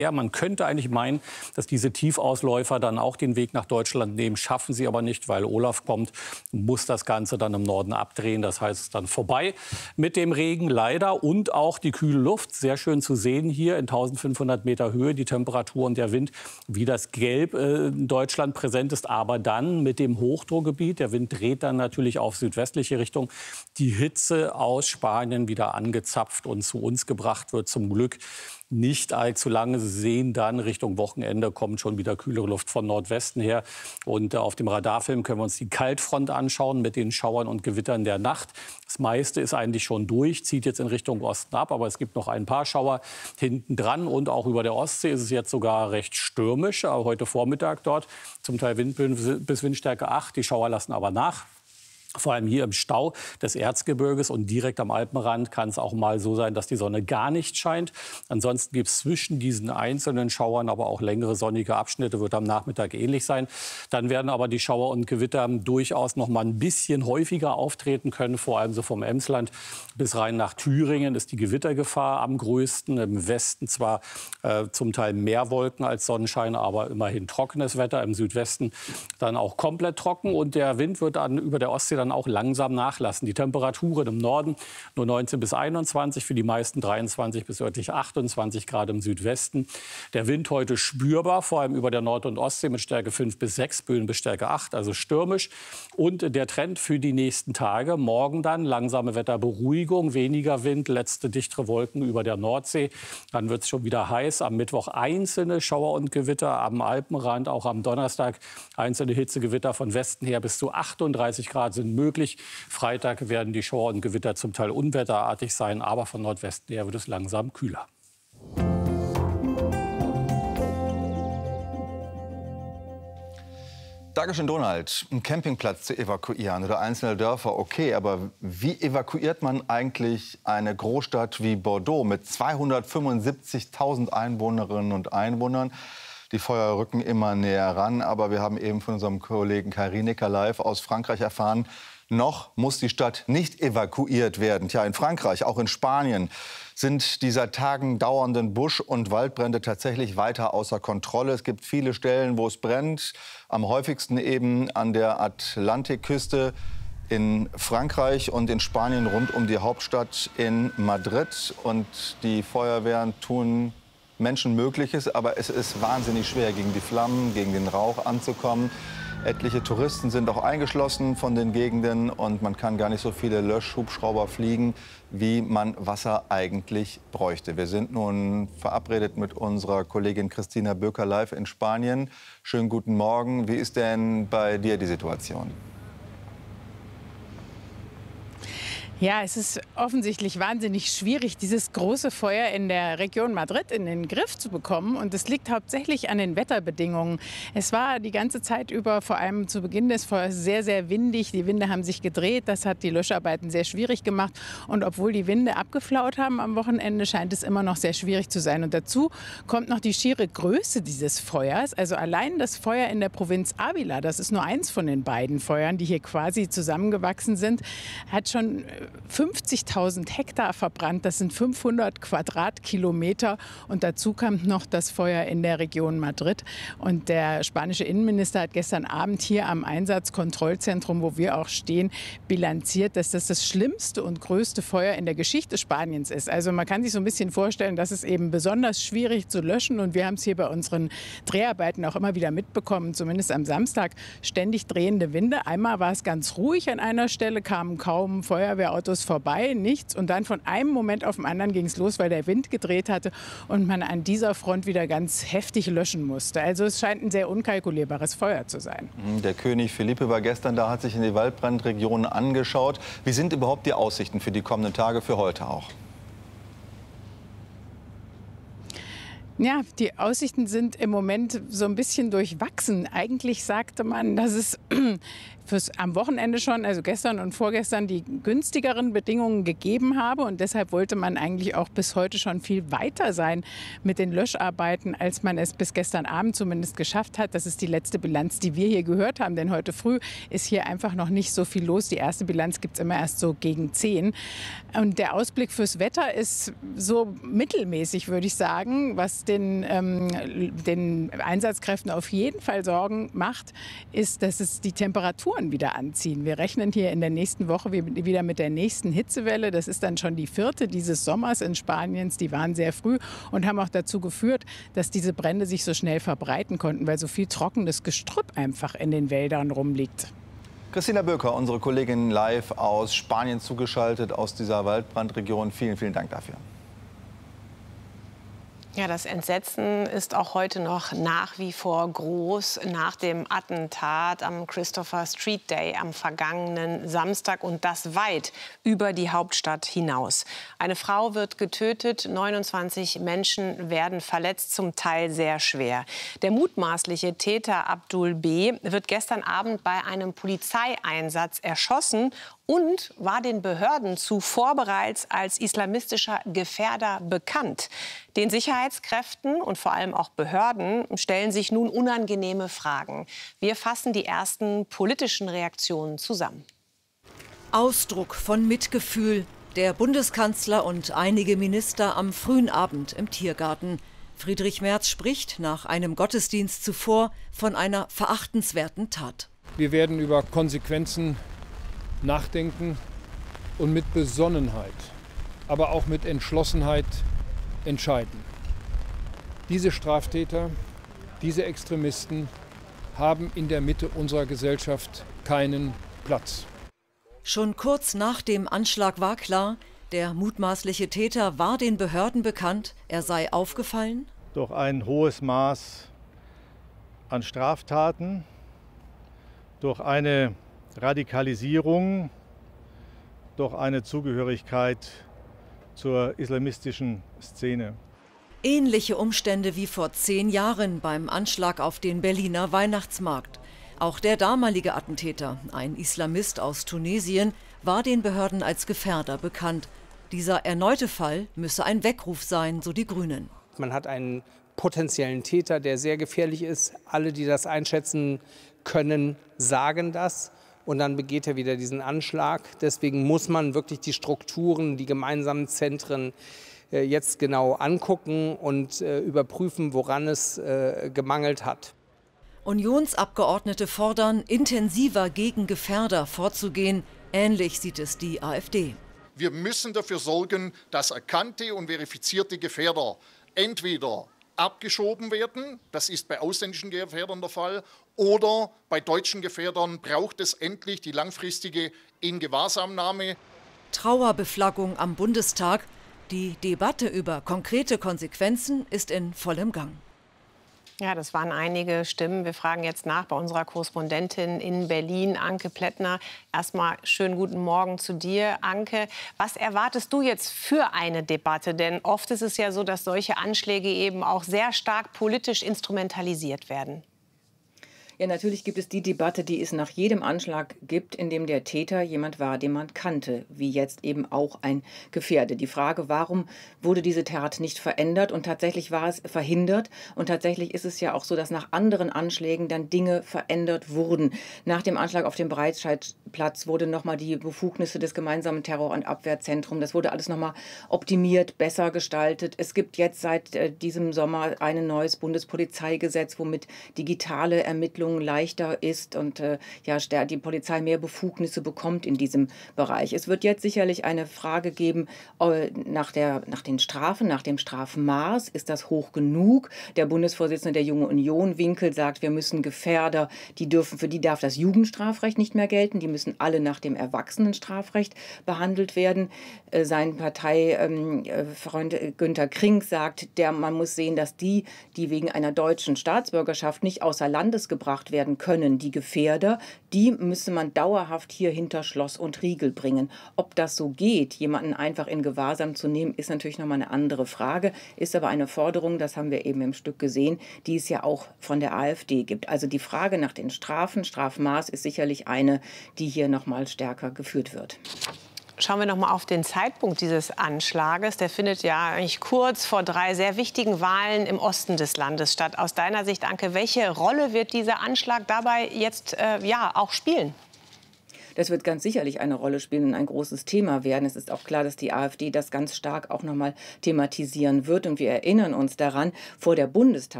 Ja, man könnte eigentlich meinen, dass diese Tiefausläufer dann auch den Weg nach Deutschland nehmen, schaffen sie aber nicht, weil Olaf kommt, muss das Ganze dann im Norden abdrehen. Das heißt, es ist dann vorbei mit dem Regen leider und auch die kühle Luft. Sehr schön zu sehen hier in 1500 Meter Höhe, die Temperatur und der Wind, wie das Gelb in Deutschland präsent ist. Aber dann mit dem Hochdruckgebiet, der Wind dreht dann natürlich auf südwestliche Richtung, die Hitze aus Spanien wieder angezapft und zu uns gebracht wird, zum Glück. Nicht allzu lange. Sie sehen dann, Richtung Wochenende kommt schon wieder kühlere Luft von Nordwesten her. Und auf dem Radarfilm können wir uns die Kaltfront anschauen mit den Schauern und Gewittern der Nacht. Das meiste ist eigentlich schon durch, zieht jetzt in Richtung Osten ab. Aber es gibt noch ein paar Schauer hinten dran. Und auch über der Ostsee ist es jetzt sogar recht stürmisch. Aber heute Vormittag dort zum Teil Windböen bis Windstärke 8. Die Schauer lassen aber nach. Vor allem hier im Stau des Erzgebirges und direkt am Alpenrand kann es auch mal so sein, dass die Sonne gar nicht scheint. Ansonsten gibt es zwischen diesen einzelnen Schauern aber auch längere sonnige Abschnitte, wird am Nachmittag ähnlich sein. Dann werden aber die Schauer und Gewitter durchaus noch mal ein bisschen häufiger auftreten können. Vor allem so vom Emsland bis rein nach Thüringen ist die Gewittergefahr am größten. Im Westen zwar zum Teil mehr Wolken als Sonnenschein, aber immerhin trockenes Wetter. Im Südwesten dann auch komplett trocken und der Wind wird dann über der Ostsee dann auch langsam nachlassen. Die Temperaturen im Norden nur 19 bis 21, für die meisten 23 bis örtlich 28 Grad im Südwesten. Der Wind heute spürbar, vor allem über der Nord- und Ostsee mit Stärke 5 bis 6, Böen bis Stärke 8, also stürmisch. Und der Trend für die nächsten Tage, morgen dann langsame Wetterberuhigung, weniger Wind, letzte dichtere Wolken über der Nordsee. Dann wird es schon wieder heiß. Am Mittwoch einzelne Schauer und Gewitter, am Alpenrand, auch am Donnerstag einzelne Hitzegewitter von Westen her bis zu 38 Grad sind möglich. Freitag werden die Schauer und Gewitter zum Teil unwetterartig sein, aber von Nordwesten her wird es langsam kühler. Dankeschön, Donald. Einen Campingplatz zu evakuieren oder einzelne Dörfer, okay. Aber wie evakuiert man eigentlich eine Großstadt wie Bordeaux mit 275.000 Einwohnerinnen und Einwohnern? Die Feuer rücken immer näher ran, aber wir haben eben von unserem Kollegen Kai Rienecker live aus Frankreich erfahren, noch muss die Stadt nicht evakuiert werden. Tja, in Frankreich, auch in Spanien, sind die seit Tagen dauernden Busch- und Waldbrände tatsächlich weiter außer Kontrolle. Es gibt viele Stellen, wo es brennt, am häufigsten eben an der Atlantikküste in Frankreich und in Spanien rund um die Hauptstadt in Madrid. Und die Feuerwehren tun Menschenmögliches, aber es ist wahnsinnig schwer, gegen die Flammen, gegen den Rauch anzukommen. Etliche Touristen sind auch eingeschlossen von den Gegenden und man kann gar nicht so viele Löschhubschrauber fliegen, wie man Wasser eigentlich bräuchte. Wir sind nun verabredet mit unserer Kollegin Christina Böker live in Spanien. Schönen guten Morgen. Wie ist denn bei dir die Situation? Ja, es ist offensichtlich wahnsinnig schwierig, dieses große Feuer in der Region Madrid in den Griff zu bekommen. Und es liegt hauptsächlich an den Wetterbedingungen. Es war die ganze Zeit über, vor allem zu Beginn des Feuers, sehr, sehr windig. Die Winde haben sich gedreht. Das hat die Löscharbeiten sehr schwierig gemacht. Und obwohl die Winde abgeflaut haben am Wochenende, scheint es immer noch sehr schwierig zu sein. Und dazu kommt noch die schiere Größe dieses Feuers. Also allein das Feuer in der Provinz Ávila, das ist nur eins von den beiden Feuern, die hier quasi zusammengewachsen sind, hat schon 50.000 Hektar verbrannt. Das sind 500 Quadratkilometer. Und dazu kam noch das Feuer in der Region Madrid. Und der spanische Innenminister hat gestern Abend hier am Einsatzkontrollzentrum, wo wir auch stehen, bilanziert, dass das das schlimmste und größte Feuer in der Geschichte Spaniens ist. Also man kann sich so ein bisschen vorstellen, dass es eben besonders schwierig zu löschen. Und wir haben es hier bei unseren Dreharbeiten auch immer wieder mitbekommen, zumindest am Samstag, ständig drehende Winde. Einmal war es ganz ruhig an einer Stelle, kamen kaum Feuerwehrautos vorbei, nichts. Und dann von einem Moment auf den anderen ging es los, weil der Wind gedreht hatte und man an dieser Front wieder ganz heftig löschen musste. Also es scheint ein sehr unkalkulierbares Feuer zu sein. Der König Felipe war gestern da, hat sich in die Waldbrandregionen angeschaut. Wie sind überhaupt die Aussichten für die kommenden Tage, für heute auch? Ja, die Aussichten sind im Moment so ein bisschen durchwachsen. Eigentlich sagte man, dass es am Wochenende schon, also gestern und vorgestern, die günstigeren Bedingungen gegeben habe. Und deshalb wollte man eigentlich auch bis heute schon viel weiter sein mit den Löscharbeiten, als man es bis gestern Abend zumindest geschafft hat. Das ist die letzte Bilanz, die wir hier gehört haben. Denn heute früh ist hier einfach noch nicht so viel los. Die erste Bilanz gibt es immer erst so gegen 10. Und der Ausblick fürs Wetter ist so mittelmäßig, würde ich sagen, was was den Einsatzkräften auf jeden Fall Sorgen macht, ist, dass es die Temperaturen wieder anziehen. Wir rechnen hier in der nächsten Woche wieder mit der nächsten Hitzewelle. Das ist dann schon die 4. dieses Sommers in Spanien. Die waren sehr früh und haben auch dazu geführt, dass diese Brände sich so schnell verbreiten konnten, weil so viel trockenes Gestrüpp einfach in den Wäldern rumliegt. Christina Böker, unsere Kollegin live aus Spanien zugeschaltet, aus dieser Waldbrandregion. Vielen, vielen Dank dafür. Ja, das Entsetzen ist auch heute noch nach wie vor groß nach dem Attentat am Christopher Street Day am vergangenen Samstag und das weit über die Hauptstadt hinaus. Eine Frau wird getötet, 29 Menschen werden verletzt, zum Teil sehr schwer. Der mutmaßliche Täter Abdul B. wird gestern Abend bei einem Polizeieinsatz erschossen und war den Behörden zuvor bereits als islamistischer Gefährder bekannt. Den Sicherheitskräften und vor allem auch Behörden stellen sich nun unangenehme Fragen. Wir fassen die ersten politischen Reaktionen zusammen. Ausdruck von Mitgefühl. Der Bundeskanzler und einige Minister am frühen Abend im Tiergarten. Friedrich Merz spricht nach einem Gottesdienst zuvor von einer verachtenswerten Tat. Wir werden über Konsequenzen nachdenken und mit Besonnenheit, aber auch mit Entschlossenheit entscheiden. Diese Straftäter, diese Extremisten haben in der Mitte unserer Gesellschaft keinen Platz. Schon kurz nach dem Anschlag war klar, der mutmaßliche Täter war den Behörden bekannt, er sei aufgefallen. Durch ein hohes Maß an Straftaten, durch eine Radikalisierung, durch eine Zugehörigkeit zur islamistischen Szene. Ähnliche Umstände wie vor 10 Jahren beim Anschlag auf den Berliner Weihnachtsmarkt. Auch der damalige Attentäter, ein Islamist aus Tunesien, war den Behörden als Gefährder bekannt. Dieser erneute Fall müsse ein Weckruf sein, so die Grünen. Man hat einen potenziellen Täter, der sehr gefährlich ist. Alle, die das einschätzen können, sagen das. Und dann begeht er wieder diesen Anschlag. Deswegen muss man wirklich die Strukturen, die gemeinsamen Zentren jetzt genau angucken und überprüfen, woran es gemangelt hat. Unionsabgeordnete fordern, intensiver gegen Gefährder vorzugehen. Ähnlich sieht es die AfD. Wir müssen dafür sorgen, dass erkannte und verifizierte Gefährder entweder abgeschoben werden, das ist bei ausländischen Gefährdern der Fall, oder bei deutschen Gefährdern braucht es endlich die langfristige Ingewahrsamnahme. Trauerbeflaggung am Bundestag. Die Debatte über konkrete Konsequenzen ist in vollem Gang. Ja, das waren einige Stimmen. Wir fragen jetzt nach bei unserer Korrespondentin in Berlin, Anke Plättner. Erstmal schönen guten Morgen zu dir, Anke. Was erwartest du jetzt für eine Debatte? Denn oft ist es ja so, dass solche Anschläge eben auch sehr stark politisch instrumentalisiert werden. Ja, natürlich gibt es die Debatte, die es nach jedem Anschlag gibt, in dem der Täter jemand war, den man kannte, wie jetzt eben auch ein Gefährder. Die Frage, warum wurde diese Tat nicht verändert? Und tatsächlich war es verhindert. Und tatsächlich ist es ja auch so, dass nach anderen Anschlägen dann Dinge verändert wurden. Nach dem Anschlag auf dem Breitscheidplatz wurde nochmal die Befugnisse des gemeinsamen Terror- und Abwehrzentrums, das wurde alles nochmal optimiert, besser gestaltet. Es gibt jetzt seit diesem Sommer ein neues Bundespolizeigesetz, womit digitale Ermittlungen leichter ist und die Polizei mehr Befugnisse bekommt in diesem Bereich. Es wird jetzt sicherlich eine Frage geben nach den Strafen, nach dem Strafmaß. Ist das hoch genug? Der Bundesvorsitzende der Junge Union, Winkel, sagt, wir müssen Gefährder, für die darf das Jugendstrafrecht nicht mehr gelten. Die müssen alle nach dem Erwachsenenstrafrecht behandelt werden. Sein Parteifreund Günter Krink sagt, man muss sehen, dass die wegen einer deutschen Staatsbürgerschaft nicht außer Landes gebracht werden können, die Gefährder, die müsste man dauerhaft hier hinter Schloss und Riegel bringen. Ob das so geht, jemanden einfach in Gewahrsam zu nehmen, ist natürlich nochmal eine andere Frage, ist aber eine Forderung, das haben wir eben im Stück gesehen, die es ja auch von der AfD gibt. Also die Frage nach den Strafen, Strafmaß ist sicherlich eine, die hier nochmal stärker geführt wird. Schauen wir noch mal auf den Zeitpunkt dieses Anschlages. Der findet ja eigentlich kurz vor 3 sehr wichtigen Wahlen im Osten des Landes statt. Aus deiner Sicht, Anke, welche Rolle wird dieser Anschlag dabei jetzt auch spielen? Das wird ganz sicherlich eine Rolle spielen und ein großes Thema werden. Es ist auch klar, dass die AfD das ganz stark auch nochmal thematisieren wird. Und wir erinnern uns daran, vor der